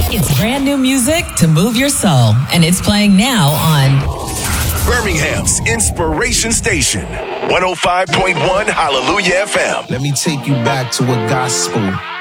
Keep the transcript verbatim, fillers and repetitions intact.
It's brand new music to move your soul, and it's playing now on Birmingham's Inspiration Station, one oh five point one Hallelujah F M. Let me take you back to a gospel